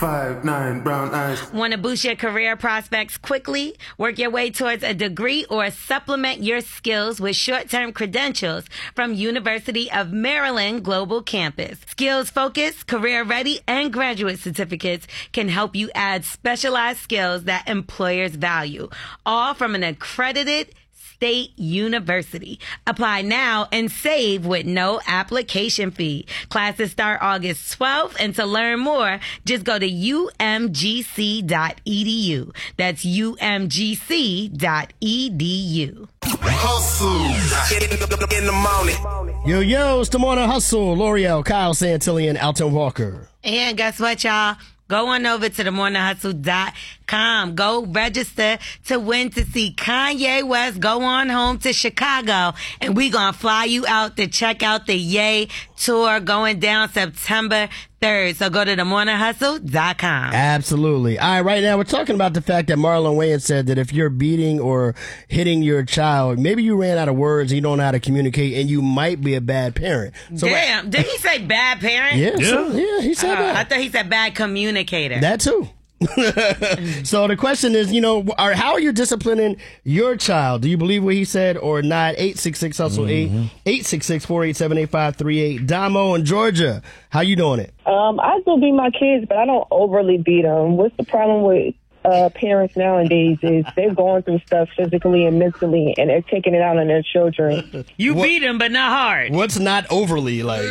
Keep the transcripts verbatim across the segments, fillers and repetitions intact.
five, nine, brown eyes. Want to boost your career prospects quickly? Work your way towards a degree or supplement your skills with short-term credentials from University of Maryland Global Campus. Skills Focus, Career Ready, and graduate certificates can help you add specialized skills that employers value, all from an accredited State University. Apply now and save with no application fee. Classes start August twelfth, and to learn more, just go to U M G C dot E D U. That's U M G C dot E D U. Hustle in the morning. Yo, yo, it's the Morning Hustle. L'Oreal, Kyle Santillan, Alton Walker. And guess what, y'all? Go on over to the morning hustle dot com. Go register to win to see Kanye West go on home to Chicago. And we going to fly you out to check out the Ye tour going down September third. So go to the morning hustle dot com. Absolutely. All right, right now we're talking about the fact that Marlon Wayans said that if you're beating or hitting your child, maybe you ran out of words and you don't know how to communicate and you might be a bad parent. So Damn. Did he say bad parent? Yeah, yeah, so, yeah he said uh, that. I thought he said bad communicator. That too. So the question is, you know, are, how are you disciplining your child? Do you believe what he said or not? eight six six hustle eight, eight six six, four eight seven, eight five three eight. Damo in Georgia, how you doing it? Um, I still beat my kids, but I don't overly beat them. What's the problem with uh, parents nowadays is they're going through stuff physically and mentally, and they're taking it out on their children. You what, beat them, but not hard. What's not overly, like?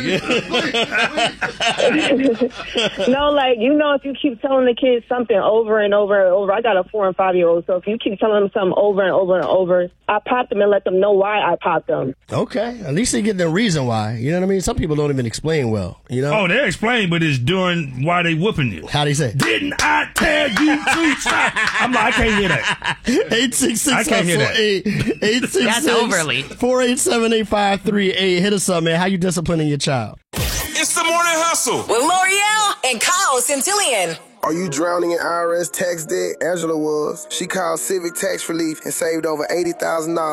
No, like, you know, if you keep telling the kids something over and over and over, I got a four and five year old, so if you keep telling them something over and over and over, I pop them and let them know why I popped them. Okay, at least they get the reason why. You know what I mean? Some people don't even explain well. You know? Oh, they explain, but it's during why they whooping you. How they say? Didn't I tell you to stop? I'm like, I can't hear that. eight six six I can't hear that. eight six six, That's overly. four eight seven, eight five three eight. Hit us up, man. How you disciplining your child? It's the Morning Hustle with L'Oreal and Kyle Santillan. Are you drowning in I R S tax debt? Angela was. She called Civic Tax Relief and saved over eighty thousand dollars.